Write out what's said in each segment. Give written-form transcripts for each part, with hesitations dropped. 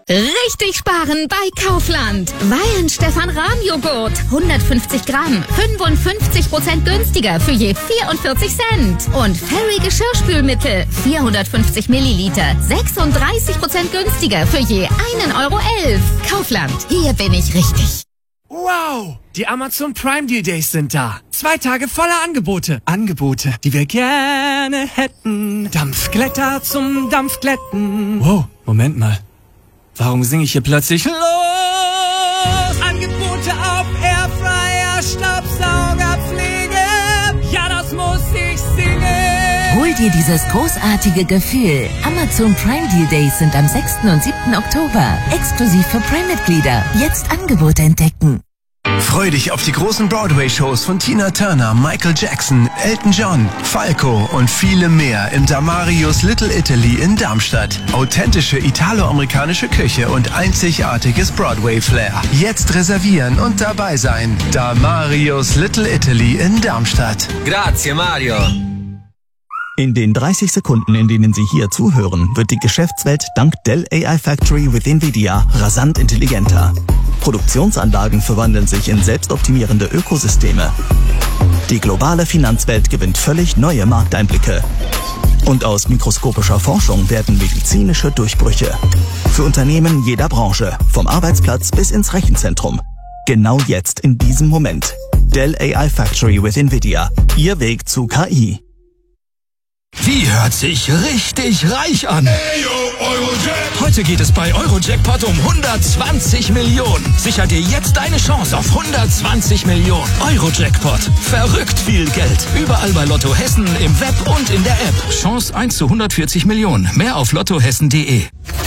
Richtig sparen bei Kaufland. Weihen Stefan Rahm Joghurt. 150 Gramm. 55% günstiger für je 44 Cent. Und Fairy Geschirrspülmittel. 450 Milliliter. 36% günstiger für je 1,11 Euro. Kaufland. Hier bin ich richtig. Wow! Die Amazon Prime Deal Days sind da. 2 Tage voller Angebote. Angebote, die wir gerne hätten. Dampfglätter zum Dampfglätten. Wow, Moment mal. Warum singe ich hier plötzlich los? Angebote auf Airfryer, Staubsauger, Pflege. Ja, das muss ich singen. Hol dir dieses großartige Gefühl. Amazon Prime Deal Days sind am 6. und 7. Oktober. Exklusiv für Prime-Mitglieder. Jetzt Angebote entdecken. Freu dich auf die großen Broadway-Shows von Tina Turner, Michael Jackson, Elton John, Falco und viele mehr im Damarius Little Italy in Darmstadt. Authentische italo-amerikanische Küche und einzigartiges Broadway-Flair. Jetzt reservieren und dabei sein. Damarius Little Italy in Darmstadt. Grazie, Mario. In den 30 Sekunden, in denen Sie hier zuhören, wird die Geschäftswelt dank Dell AI Factory with NVIDIA rasant intelligenter. Produktionsanlagen verwandeln sich in selbstoptimierende Ökosysteme. Die globale Finanzwelt gewinnt völlig neue Markteinblicke. Und aus mikroskopischer Forschung werden medizinische Durchbrüche. Für Unternehmen jeder Branche, vom Arbeitsplatz bis ins Rechenzentrum. Genau jetzt, in diesem Moment. Dell AI Factory with NVIDIA. Ihr Weg zu KI. Die hört sich richtig reich an. Heute geht es bei Eurojackpot um 120 Millionen. Sicher dir jetzt deine Chance auf 120 Millionen. Eurojackpot. Verrückt viel Geld. Überall bei Lotto Hessen, im Web und in der App. Chance 1 zu 140 Millionen. Mehr auf lottohessen.de.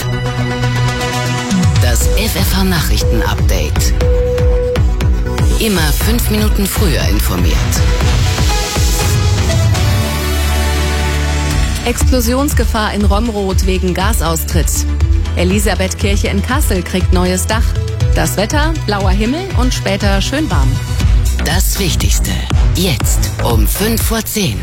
Das FFH Nachrichten Update. Immer 5 Minuten früher informiert. Explosionsgefahr in Romrod wegen Gasaustritt. Elisabethkirche in Kassel kriegt neues Dach. Das Wetter, blauer Himmel und später schön warm. Das Wichtigste. Jetzt um 5:10 Uhr.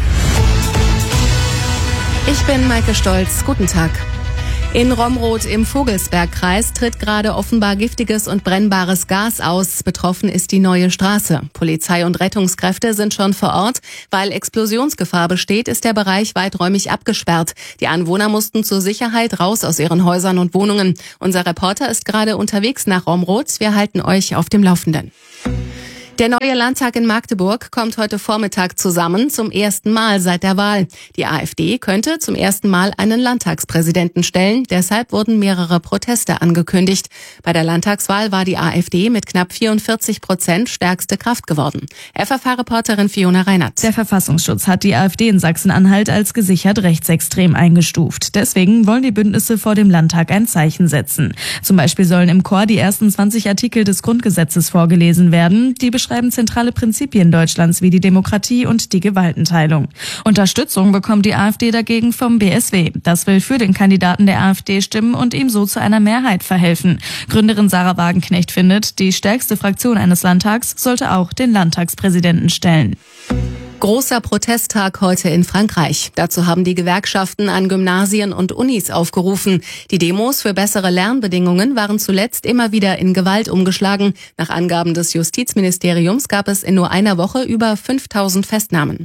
Ich bin Maike Stolz. Guten Tag. In Romrod im Vogelsbergkreis tritt gerade offenbar giftiges und brennbares Gas aus. Betroffen ist die neue Straße. Polizei und Rettungskräfte sind schon vor Ort. Weil Explosionsgefahr besteht, ist der Bereich weiträumig abgesperrt. Die Anwohner mussten zur Sicherheit raus aus ihren Häusern und Wohnungen. Unser Reporter ist gerade unterwegs nach Romrod. Wir halten euch auf dem Laufenden. Der neue Landtag in Magdeburg kommt heute Vormittag zusammen, zum ersten Mal seit der Wahl. Die AfD könnte zum ersten Mal einen Landtagspräsidenten stellen. Deshalb wurden mehrere Proteste angekündigt. Bei der Landtagswahl war die AfD mit knapp 44% stärkste Kraft geworden. FFH-Reporterin Fiona Reinert. Der Verfassungsschutz hat die AfD in Sachsen-Anhalt als gesichert rechtsextrem eingestuft. Deswegen wollen die Bündnisse vor dem Landtag ein Zeichen setzen. Zum Beispiel sollen im Chor die ersten 20 Artikel des Grundgesetzes vorgelesen werden. Die beschreiben zentrale Prinzipien Deutschlands wie die Demokratie und die Gewaltenteilung. Unterstützung bekommt die AfD dagegen vom BSW. Das will für den Kandidaten der AfD stimmen und ihm so zu einer Mehrheit verhelfen. Gründerin Sarah Wagenknecht findet, die stärkste Fraktion eines Landtags sollte auch den Landtagspräsidenten stellen. Großer Protesttag heute in Frankreich. Dazu haben die Gewerkschaften an Gymnasien und Unis aufgerufen. Die Demos für bessere Lernbedingungen waren zuletzt immer wieder in Gewalt umgeschlagen. Nach Angaben des Justizministeriums gab es in nur einer Woche über 5000 Festnahmen.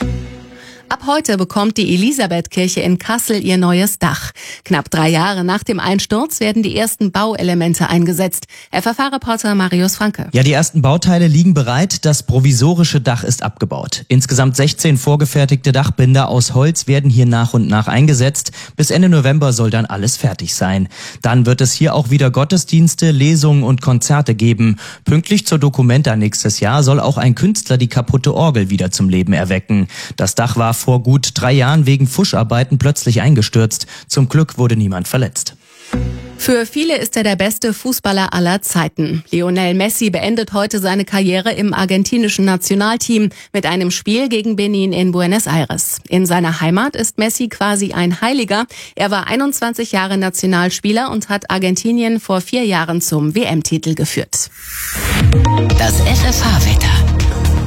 Ab heute bekommt die Elisabethkirche in Kassel ihr neues Dach. Knapp 3 Jahre nach dem Einsturz werden die ersten Bauelemente eingesetzt. FFH-Reporter Marius Franke. Ja, die ersten Bauteile liegen bereit. Das provisorische Dach ist abgebaut. Insgesamt 16 vorgefertigte Dachbinder aus Holz werden hier nach und nach eingesetzt. Bis Ende November soll dann alles fertig sein. Dann wird es hier auch wieder Gottesdienste, Lesungen und Konzerte geben. Pünktlich zur Documenta nächstes Jahr soll auch ein Künstler die kaputte Orgel wieder zum Leben erwecken. Das Dach war vor gut 3 Jahren wegen Pfuscharbeiten plötzlich eingestürzt. Zum Glück wurde niemand verletzt. Für viele ist er der beste Fußballer aller Zeiten. Lionel Messi beendet heute seine Karriere im argentinischen Nationalteam mit einem Spiel gegen Benin in Buenos Aires. In seiner Heimat ist Messi quasi ein Heiliger. Er war 21 Jahre Nationalspieler und hat Argentinien vor 4 Jahren zum WM-Titel geführt. Das FFH-Wetter.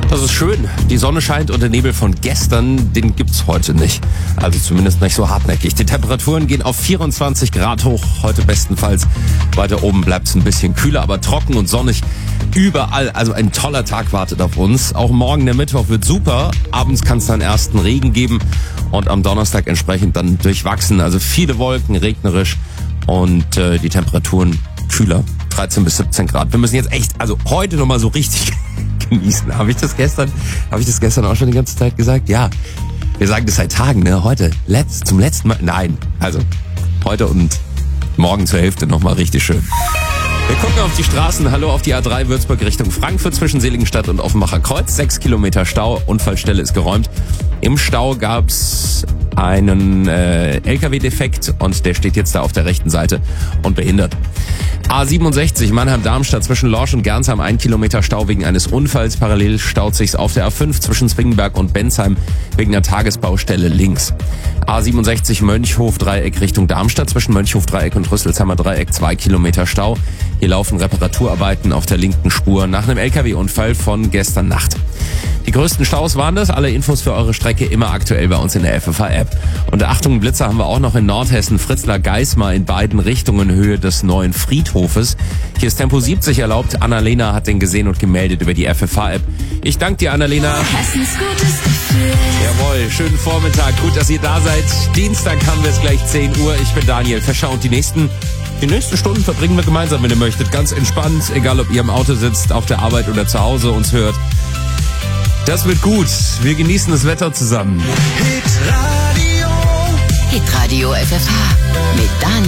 Das ist schön. Die Sonne scheint und der Nebel von gestern, den gibt's heute nicht. Also zumindest nicht so hartnäckig. Die Temperaturen gehen auf 24 Grad hoch. Heute bestenfalls. Weiter oben bleibt's ein bisschen kühler, aber trocken und sonnig überall. Also ein toller Tag wartet auf uns. Auch morgen, der Mittwoch, wird super. Abends kann es dann ersten Regen geben und am Donnerstag entsprechend dann durchwachsen. Also viele Wolken, regnerisch und die Temperaturen kühler. 13 bis 17 Grad. Wir müssen jetzt echt, also heute nochmal so richtig genießen. Habe ich das gestern auch schon die ganze Zeit gesagt? Ja. Wir sagen das seit Tagen, ne? Heute, zum letzten Mal. Nein. Also, heute und morgen zur Hälfte nochmal richtig schön. Wir gucken auf die Straßen. Hallo auf die A3 Würzburg Richtung Frankfurt zwischen Seligenstadt und Offenbacher Kreuz. 6 Kilometer Stau. Unfallstelle ist geräumt. Im Stau gab's einen LKW-Defekt und der steht jetzt da auf der rechten Seite und behindert. A67 Mannheim-Darmstadt zwischen Lorsch und Gernsheim 1 Kilometer Stau wegen eines Unfalls. Parallel staut sich's auf der A5 zwischen Zwingenberg und Bensheim wegen einer Tagesbaustelle links. A67 Mönchhof-Dreieck Richtung Darmstadt zwischen Mönchhof-Dreieck und Rüsselsheimer Dreieck 2 Kilometer Stau. Hier laufen Reparaturarbeiten auf der linken Spur nach einem LKW-Unfall von gestern Nacht. Die größten Staus waren das. Alle Infos für eure Strecke immer aktuell bei uns in der FFH-App. Und Achtung, Blitzer haben wir auch noch in Nordhessen. Fritzlar-Geismar in beiden Richtungen Höhe des neuen Friedhofes. Hier ist Tempo 70 erlaubt. Annalena hat den gesehen und gemeldet über die FFH-App. Ich danke dir, Annalena. Hessens gutes Gefühl. Jawohl, schönen Vormittag. Gut, dass ihr da seid. Dienstag haben wir es gleich 10 Uhr. Ich bin Daniel Fescher und die nächsten Stunden verbringen wir gemeinsam, wenn ihr möchtet. Ganz entspannt, egal ob ihr im Auto sitzt, auf der Arbeit oder zu Hause uns hört. Das wird gut. Wir genießen das Wetter zusammen. Hitradio FFH mit Daniel.